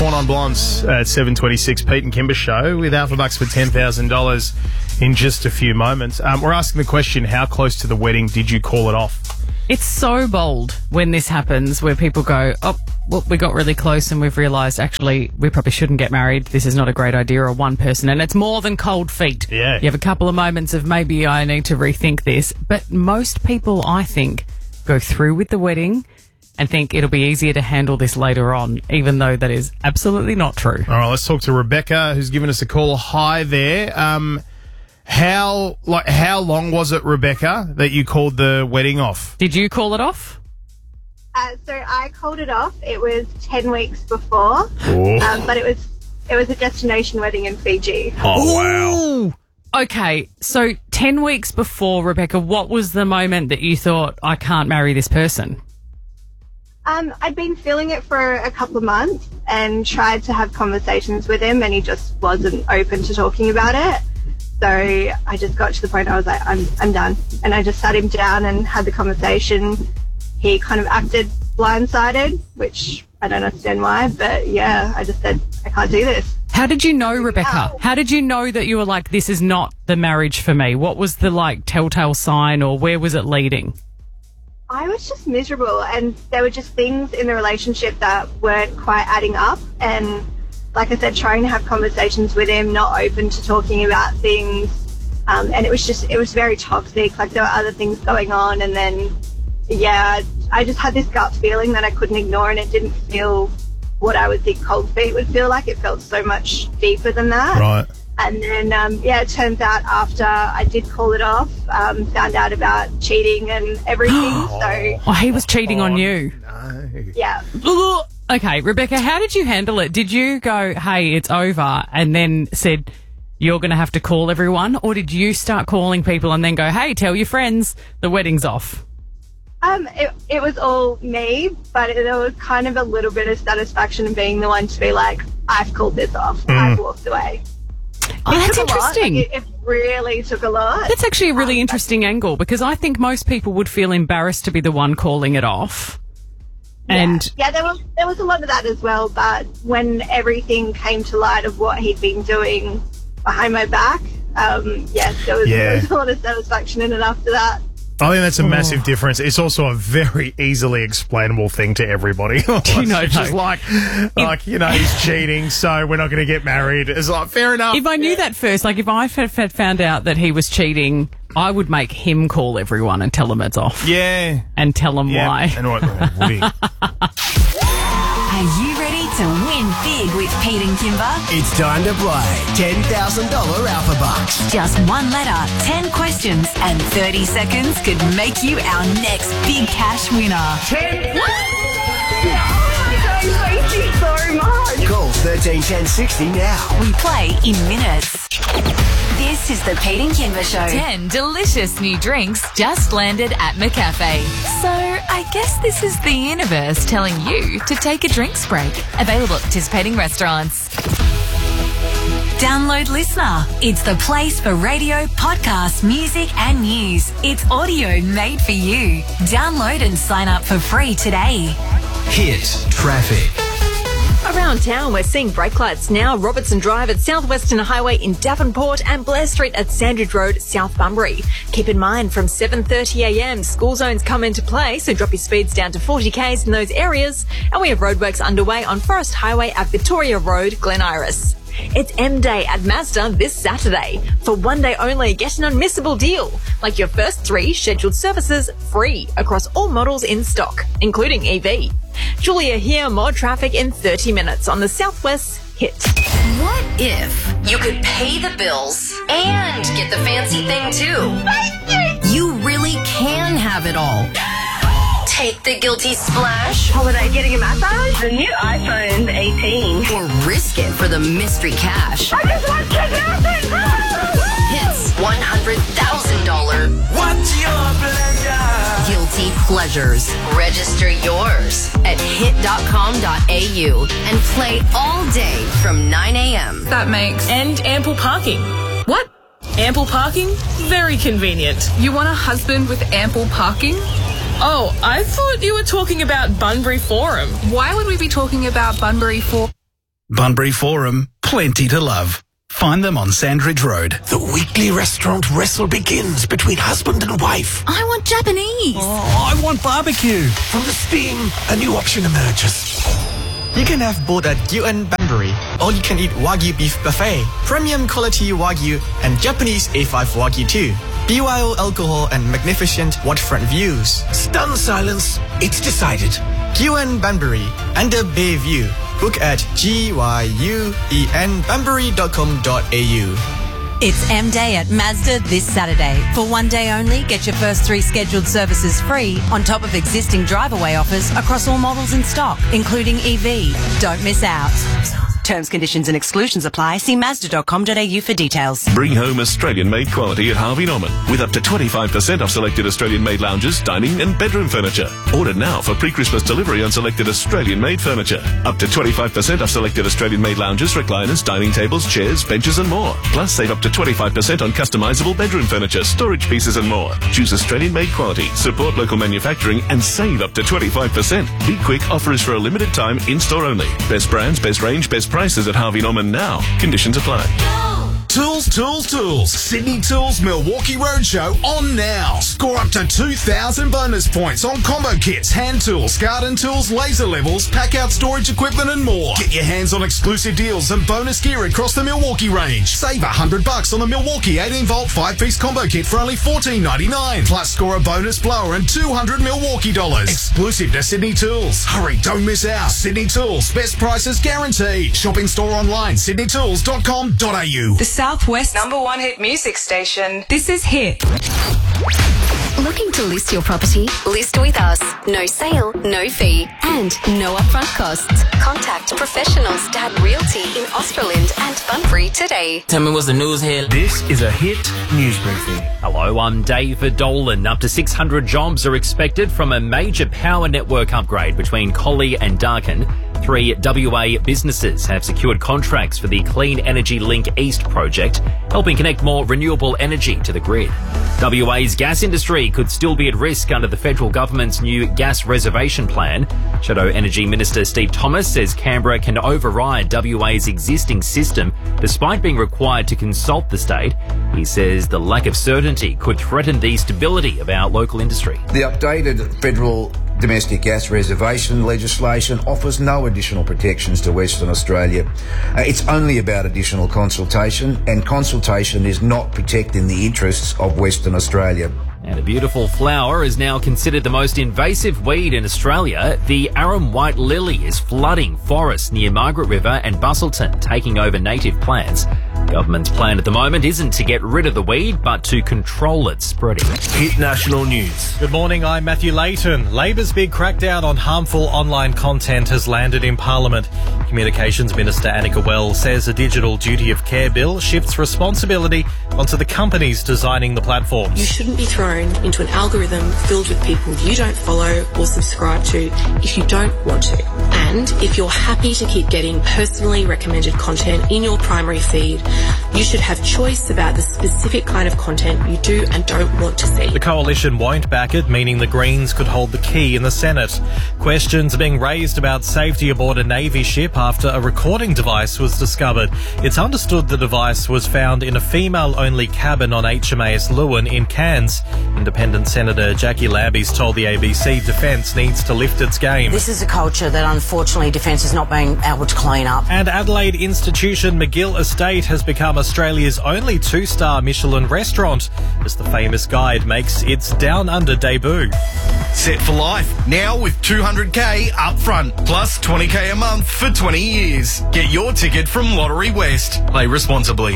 Four Non Blondes at 7:26. Pete and Kimber show with Alpha Bucks for $10,000 in just a few moments. We're asking the question: how close to the wedding did you call it off? It's so bold when this happens, where people go, oh, well, we got really close and we've realised actually we probably shouldn't get married. This is not a great idea, or one person. And it's more than cold feet. Yeah. You have a couple of moments of maybe I need to rethink this. But most people, I think, go through with the wedding and think it'll be easier to handle this later on, even though that is absolutely not true. All right, let's talk to Rebecca, who's given us a call. Hi there. How long was it, Rebecca, that you called the wedding off? Did you call it off? So I called it off. It was 10 weeks before, but it was a destination wedding in Fiji. Oh, wow. Ooh. Okay, so 10 weeks before, Rebecca, what was the moment that you thought, I can't marry this person? I'd been feeling it for a couple of months and tried to have conversations with him, and he just wasn't open to talking about it. So I just got to the point I was like, I'm done. And I just sat him down and had the conversation. He kind of acted blindsided, which I don't understand why, but yeah, I just said, I can't do this. How did you know, Rebecca? How did you know that you were like, this is not the marriage for me? What was the telltale sign, or where was it leading? I was just miserable, and there were just things in the relationship that weren't quite adding up. And like I said, trying to have conversations with him, not open to talking about things. And it was very toxic. Like, there were other things going on. And then, yeah, I just had this gut feeling that I couldn't ignore, and it didn't feel what I would think cold feet would feel like. It felt so much deeper than that. Right. And then, it turns out after I did call it off, found out about cheating and everything. Oh, he was cheating on you. No. Yeah. Okay, Rebecca, how did you handle it? Did you go, hey, it's over, and then said, you're going to have to call everyone? Or did you start calling people and then go, hey, tell your friends the wedding's off? It was all me, but there was kind of a little bit of satisfaction in being the one to be like, I've called this off. I've walked away. Oh, that's interesting. It really took a lot. That's actually a really interesting angle, because I think most people would feel embarrassed to be the one calling it off. And yeah, there was a lot of that as well, but when everything came to light of what he'd been doing behind my back, there was a lot of satisfaction in it after that. I think that's a massive difference. It's also a very easily explainable thing to everybody. It's just like, he's cheating, so we're not going to get married. It's like, fair enough. If I knew that first, if I had found out that he was cheating, I would make him call everyone and tell them it's off. Yeah. And tell them why. And what would he? Are you ready to win big with Pete and Kimber? It's time to play $10,000 Alpha Bucks. Just one letter, 10 questions, and 30 seconds could make you our next big cash winner. 10. Thank you so much. Call 131060 now. We play in minutes. This is the Pete and Kimber Show. 10 delicious new drinks just landed at McCafe. So I guess this is the universe telling you to take a drinks break. Available at participating restaurants. Download Listener. It's the place for radio, podcasts, music and news. It's audio made for you. Download and sign up for free today. Hit traffic. Around town, we're seeing brake lights now. Robertson Drive at Southwestern Highway in Davenport and Blair Street at Sandridge Road, South Bunbury. Keep in mind, from 7:30am, school zones come into play, so drop your speeds down to 40k's in those areas. And we have roadworks underway on Forest Highway at Victoria Road, Glen Iris. It's M-Day at Mazda this Saturday. For one day only, get an unmissable deal. Like your first 3 scheduled services free across all models in stock, including EV. Julia here, more traffic in 30 minutes on the Southwest Hit. What if you could pay the bills and get the fancy thing too? You really can have it all. Take the guilty splash. Holiday getting a massage? The new iPhone 18. Or risk it for the mystery cash. I just want to Hits $100,000 What's your pleasure? guilty pleasures. Register yours at hit.com.au and play all day from 9 a.m. That makes... And ample parking. What? Ample parking? Very convenient. You want a husband with ample parking? Oh, I thought you were talking about Bunbury Forum. Why would we be talking about Bunbury Forum? Bunbury Forum, plenty to love. Find them on Sandridge Road. The weekly restaurant wrestle begins between husband and wife. I want Japanese. Oh, I want barbecue. From the steam, a new option emerges. You can have both at Gilton Banbury. All you can eat Wagyu beef buffet, premium quality Wagyu, and Japanese A5 Wagyu too. BYO alcohol and magnificent waterfront views. Stunned silence. It's decided. Gilton Banbury, under Bay View. Book at gyuenbanbury.com.au. It's M-Day at Mazda this Saturday. For one day only, get your first 3 scheduled services free on top of existing drive-away offers across all models in stock, including EV. Don't miss out. Terms, conditions and exclusions apply. See Mazda.com.au for details. Bring home Australian-made quality at Harvey Norman with up to 25% off selected Australian-made lounges, dining and bedroom furniture. Order now for pre-Christmas delivery on selected Australian-made furniture. Up to 25% off selected Australian-made lounges, recliners, dining tables, chairs, benches and more. Plus save up to 25% on customizable bedroom furniture, storage pieces and more. Choose Australian-made quality, support local manufacturing and save up to 25%. Be quick, offer is for a limited time, in-store only. Best brands, best range, best prices at Harvey Norman now. Conditions apply. Tools, Tools, Tools. Sydney Tools Milwaukee Roadshow on now. Score up to 2,000 bonus points on combo kits, hand tools, garden tools, laser levels, pack-out storage equipment and more. Get your hands on exclusive deals and bonus gear across the Milwaukee range. Save $100 on the Milwaukee 18-volt 5-piece combo kit for only $14.99. Plus score a bonus blower and $200 Milwaukee dollars. Exclusive to Sydney Tools. Hurry, don't miss out. Sydney Tools. Best prices guaranteed. Shop in store online. sydneytools.com.au. The Southwest #1 hit music station. This is Hit. Looking to list your property? List with us. No sale, no fee, and no upfront costs. Contact professionals Dad Realty in Australind and Bunbury today. Tell me what's the news here. This is a Hit news briefing. Hello, I'm David Dolan. Up to 600 jobs are expected from a major power network upgrade between Collie and Darkin. 3 WA businesses have secured contracts for the Clean Energy Link East project, helping connect more renewable energy to the grid. WA's gas industry could still be at risk under the federal government's new gas reservation plan. Shadow Energy Minister Steve Thomas says Canberra can override WA's existing system despite being required to consult the state. He says the lack of certainty could threaten the stability of our local industry. The updated federal domestic gas reservation legislation offers no additional protections to Western Australia. It's only about additional consultation, and consultation is not protecting the interests of Western Australia. And a beautiful flower is now considered the most invasive weed in Australia. The Arum white lily is flooding forests near Margaret River and Busselton, taking over native plants. Government's plan at the moment isn't to get rid of the weed, but to control its spreading. Hit National News. Good morning, I'm Matthew Layton. Labor's big crackdown on harmful online content has landed in Parliament. Communications Minister Annika Wells says a digital duty of care bill shifts responsibility onto the companies designing the platforms. You shouldn't be thrown into an algorithm filled with people you don't follow or subscribe to if you don't want to. And if you're happy to keep getting personally recommended content in your primary feed, you should have choice about the specific kind of content you do and don't want to see. The coalition won't back it, meaning the Greens could hold the key in the Senate. Questions are being raised about safety aboard a Navy ship after a recording device was discovered. It's understood the device was found in a female-only cabin on HMAS Lewin in Cairns. Independent Senator Jackie Lambie's told the ABC Defence needs to lift its game. This is a culture that unfortunately Defence is not being able to clean up. And Adelaide institution McGill Estate has become Australia's only 2-star Michelin restaurant as the famous guide makes its Down Under debut. Set for life, now with $200k up front, plus $20k a month for 20 years. Get your ticket from Lottery West. Play responsibly.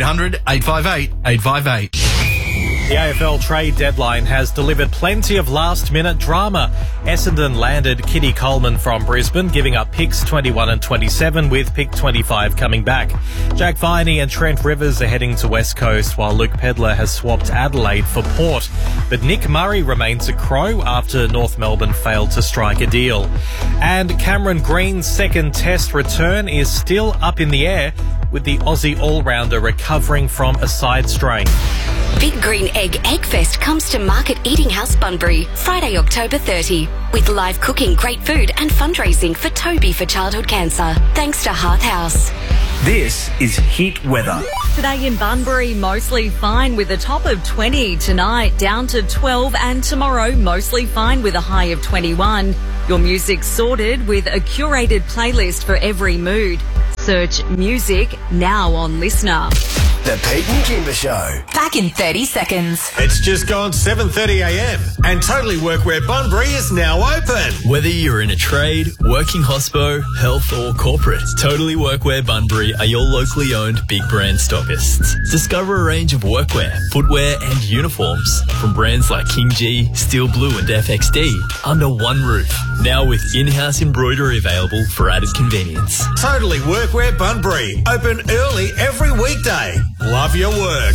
1-800-858-858. The AFL trade deadline has delivered plenty of last-minute drama. Essendon landed Kitty Coleman from Brisbane, giving up picks 21 and 27, with pick 25 coming back. Jack Viney and Trent Rivers are heading to West Coast, while Luke Pedler has swapped Adelaide for Port. But Nick Murray remains a Crow after North Melbourne failed to strike a deal. And Cameron Green's second test return is still up in the air. with the Aussie all-rounder recovering from a side strain. Big Green Egg Eggfest comes to Market Eating House Bunbury, Friday, October 30, with live cooking, great food and fundraising for Toby for childhood cancer, thanks to Hearth House. This is Heat Weather. Today in Bunbury, mostly fine with a top of 20. Tonight, down to 12, and tomorrow, mostly fine with a high of 21. Your music's sorted with a curated playlist for every mood. Search music now on Listener. The Pete and Kimber Show. Back in 30 seconds. It's just gone 7:30am and Totally Workwear Bunbury is now open. Whether you're in a trade, working hospo, health or corporate, Totally Workwear Bunbury are your locally owned big brand stockists. Discover a range of workwear, footwear and uniforms from brands like King G, Steel Blue and FXD under one roof. Now with in-house embroidery available for added convenience. Totally Workwear Bunbury. Open early every weekday. Love your work.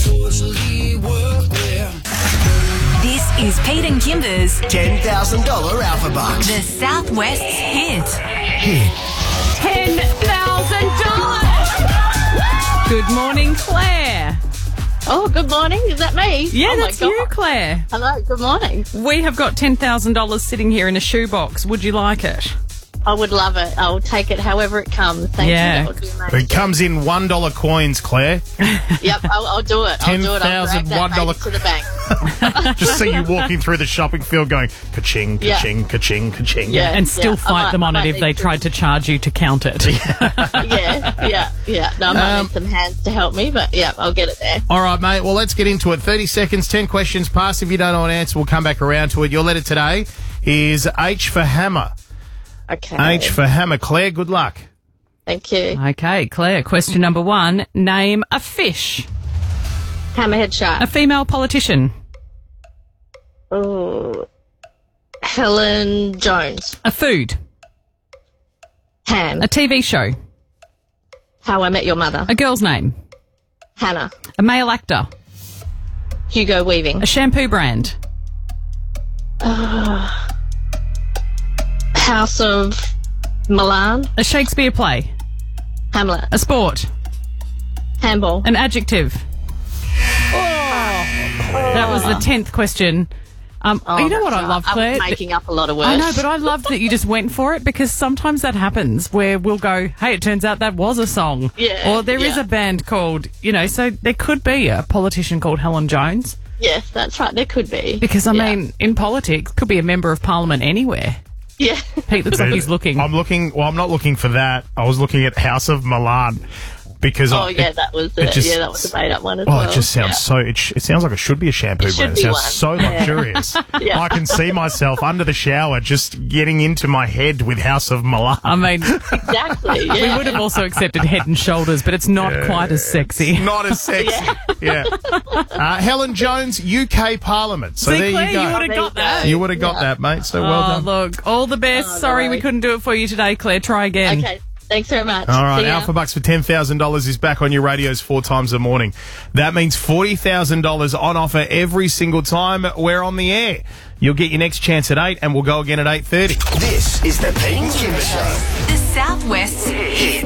This is Pete and Kimber's $10,000 Alpha Bucks. The Southwest's hit. $10,000. Good morning, Claire. Oh, good morning. Is that me? Yeah, oh that's you, Claire. Hello, good morning. We have got $10,000 sitting here in a shoebox. Would you like it? I would love it. I'll take it however it comes. Thank you. That would be amazing. It comes in $1 coins, Claire. Yep, I'll do it. I'll do it. I'll drag that baby to the bank. Just see you walking through the shopping field going ka-ching, ka-ching, ka-ching, ka-ching. Yeah, and still fight them on it if they tried to charge you to count it. Yeah. No, I might need some hands to help me, but yeah, I'll get it there. All right, mate. Well, let's get into it. 30 seconds, 10 questions pass. If you don't know an answer, we'll come back around to it. Your letter today is H for hammer. Okay. H for hammer. Claire, good luck. Thank you. Okay, Claire, question number 1. Name a fish. Hammerhead shark. A female politician. Oh, Helen Jones. A food. Ham. A TV show. How I Met Your Mother. A girl's name. Hannah. A male actor. Hugo Weaving. A shampoo brand. House of Milan. A Shakespeare play. Hamlet. A sport. Handball. An adjective. That was the 10th question. You know what I love, Claire? I'm making up a lot of words. I know, but I love that you just went for it, because sometimes that happens where we'll go, hey, it turns out that was a song. Yeah. Or there is a band called, so there could be a politician called Helen Jones. Yes, that's right. There could be. Because, I mean, in politics, could be a member of parliament anywhere. Yeah. Pete looks like he's looking. I'm not looking for that. I was looking at House of Milan. Because that was it. That was a made-up one as well. It just sounds so... It sounds like it should be a shampoo brand. It sounds so luxurious. Yeah. I can see myself under the shower just getting into my head with House of Milan. I mean... Exactly, yeah. We would have also accepted Head and Shoulders, but it's not quite as sexy. It's not as sexy. Yeah. Helen Jones, UK Parliament. So there Claire, you go. you would have got that. You would have got that, mate. So well done. Look, all the best. Sorry we couldn't do it for you today, Claire. Try again. Okay. Thanks very much. All right, See ya. Alpha Bucks for $10,000 is back on your radios 4 times a morning. That means $40,000 on offer every single time we're on the air. You'll get your next chance at 8, and we'll go again at 8:30. This is the Pete and Kimber Show. The Southwest's hit.